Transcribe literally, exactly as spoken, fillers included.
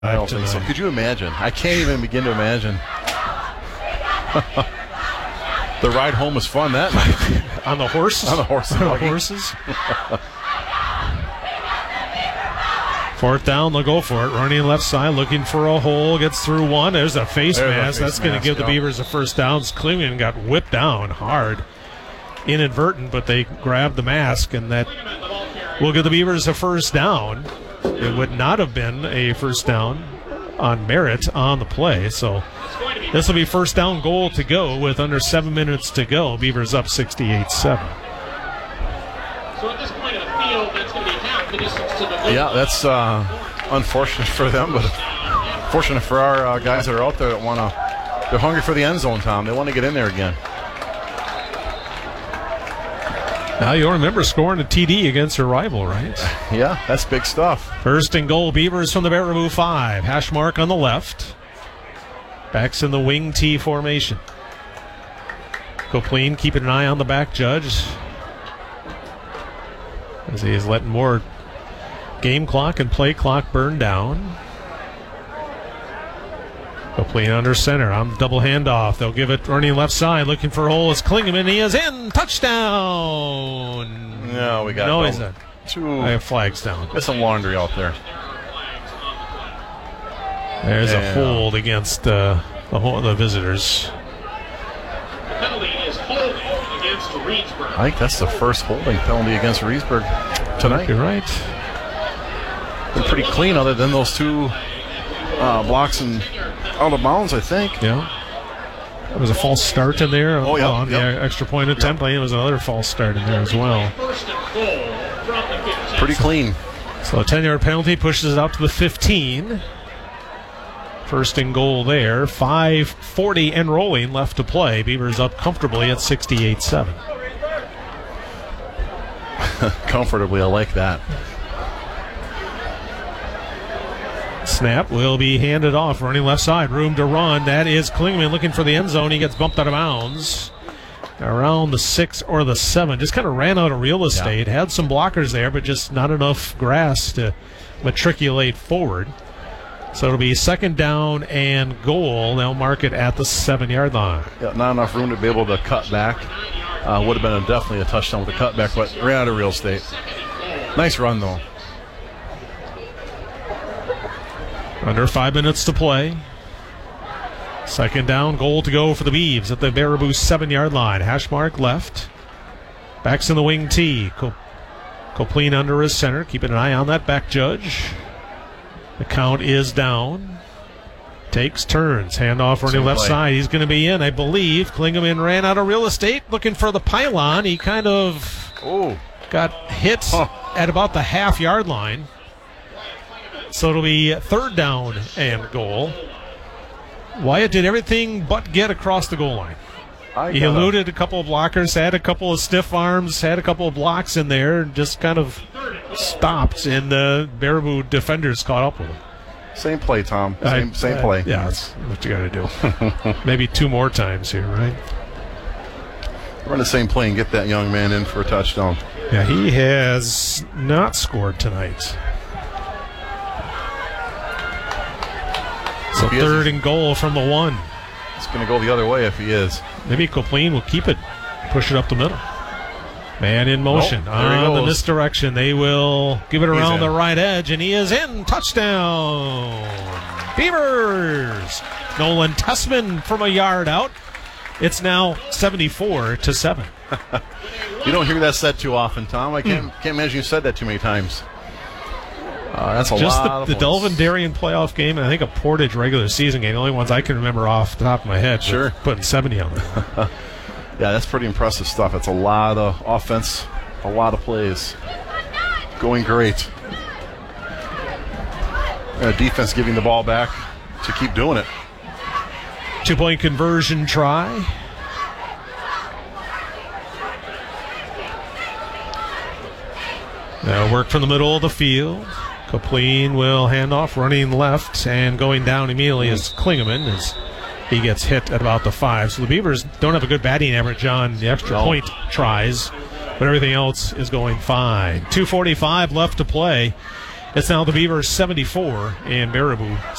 I don't think so. Could you imagine? I can't even begin to imagine. The ride home was fun that night. On the horses? On the horses. On the horses. Fourth down, they'll go for it. Running left side, looking for a hole. Gets through one. There's a face There's mask. a face That's going to give the yeah. Beavers a first down. Klingman got whipped down hard. Inadvertent, but they grabbed the mask, and that will give the Beavers a first down. It would not have been a first down on merit on the play, so this will be first down goal to go with under seven minutes to go. Beavers up sixty-eight seven. So at this point in the field, that's going to be half the distance to the goal. Yeah, that's uh, unfortunate for them, but fortunate for our uh, guys that are out there that want to. They're hungry for the end zone, Tom. They want to get in there again. Now you'll remember scoring a T D against your rival, right? Yeah, that's big stuff. First and goal, Beavers from the Baraboo five. Hash mark on the left. Backs in the wing T formation. Copleen keeping an eye on the back judge as he is letting more game clock and play clock burn down. Copleen under center on the double handoff. They'll give it running left side, looking for a hole. It's Klingman. He is in. Touchdown. No, we got no. no, He's not. two. I have flags down. There's some laundry out there. There's yeah. a hold against uh, the whole, the visitors. The penalty is holding against Reedsburg. I think that's the first holding penalty against Reedsburg tonight. You're right. Been pretty clean, other than those two uh, blocks and out of bounds, I think. Yeah. There was a false start in there oh, yeah, on yep. the extra point attempt. Yep. There was another false start in there as well. First and goal from the fifteen. Pretty clean. So a ten-yard penalty pushes it out to the fifteen. First and goal there. five forty and rolling left to play. Beavers up comfortably at sixty-eight seven. Comfortably, I like that. Snap will be handed off. Running left side. Room to run. That is Klingman looking for the end zone. He gets bumped out of bounds. Around the six or the seven. Just kind of ran out of real estate. Yeah. Had some blockers there, but just not enough grass to matriculate forward. So it'll be second down and goal. They'll mark it at the seven-yard line. Yeah, not enough room to be able to cut back. Uh, would have been a, definitely a touchdown with the cutback, but ran out of real estate. Nice run, though. Under five minutes to play. Second down, goal to go for the Beavs at the Baraboo seven-yard line. Hash mark left. Backs in the wing T. Co- Copleen under his center. Keeping an eye on that back judge. The count is down. Takes turns. Handoff running left play. side. He's going to be in, I believe. Klingman ran out of real estate looking for the pylon. He kind of oh. got hit huh. at about the half-yard line. So it'll be third down and goal. Wyatt did everything but get across the goal line. I He eluded a couple of blockers, had a couple of stiff arms, had a couple of blocks in there, and just kind of stopped, and the Baraboo defenders caught up with him. Same play, Tom. Same, I, same uh, play. Yeah, that's what you got to do. Maybe two more times here, right? Run the same play and get that young man in for a touchdown. Yeah, he has not scored tonight. So If he third is, and goal from the one. It's going to go the other way if he is. Maybe Copleen will keep it, push it up the middle. Man in motion. Nope, there he on the goes. misdirection. They will give it He's around in. the right edge, and he is in. Touchdown. Beavers. Nolan Tessman from a yard out. It's now seventy-four to seven. You don't hear that said too often, Tom. I can't, can't imagine you said that too many times. Uh, that's a Just lot the, of the points. Delvin Darien playoff game, and I think a Portage regular season game. The only ones I can remember off the top of my head. Sure. Putting seventy on it. Yeah, that's pretty impressive stuff. It's a lot of offense, a lot of plays. Going great. Uh, defense giving the ball back to keep doing it. Two-point conversion try. Now work from the middle of the field. Copleen will hand off, running left, and going down immediately is Klingman as he gets hit at about the five. So the Beavers don't have a good batting average on the extra No. point tries, but everything else is going fine. two forty-five left to play It's now the Beavers seventy-four and Baraboo